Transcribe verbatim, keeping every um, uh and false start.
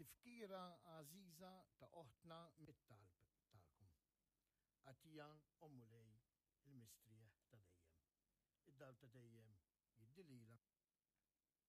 tifkira għażiża ta' oħtna mit-talb tagħkom. Għatija Ommulej il-mistrieħ ta' dejjem. Id-dal ta' dejjem jiddilila